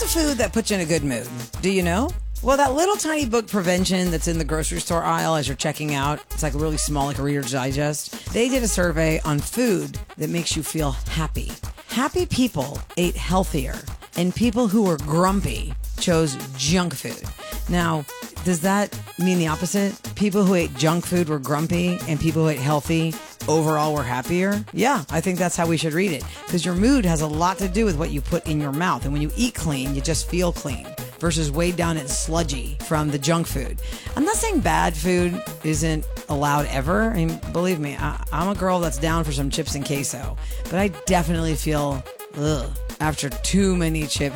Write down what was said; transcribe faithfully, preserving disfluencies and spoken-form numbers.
What's a food that puts you in a good mood? Do you know? Well, that little tiny book, Prevention, that's in the grocery store aisle as you're checking out, it's like really small, like a Reader's Digest. They did a survey on food that makes you feel happy. Happy people ate healthier, and people who were grumpy chose junk food. Now, does that mean the opposite? People who ate junk food were grumpy, and people who ate healthy overall were happier? Yeah, I think that's how we should read it. Because your mood has a lot to do with what you put in your mouth. And when you eat clean, you just feel clean versus weighed down and sludgy from the junk food. I'm not saying bad food isn't allowed ever. I mean, believe me, I, I'm a girl that's down for some chips and queso. But I definitely feel ugh after too many chips